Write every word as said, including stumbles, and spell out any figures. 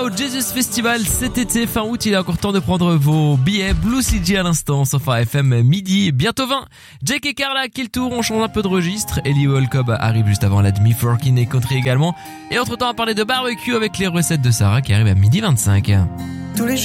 au Jesus Festival cet été, fin août. Il est encore temps de prendre vos billets. Blue C G à l'instant, sur F M midi, bientôt vingt. Jake et Carla, Kill Tour, on change un peu de registre. Ellie Holcob arrive juste avant la demi Forkin et Country également. Et entre temps, on va parler de barbecue avec les recettes de Sarah qui arrive à midi vingt-cinq. Tous les jours.